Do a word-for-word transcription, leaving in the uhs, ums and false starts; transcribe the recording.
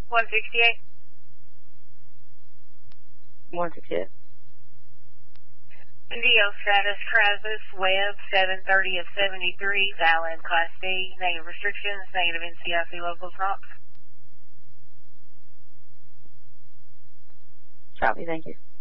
one sixty-eight. one sixty-eight. D O status, Travis Webb, seven thirty of seventy-three, valid Class D, negative restrictions, negative N C I C local stops. Copy, thank you.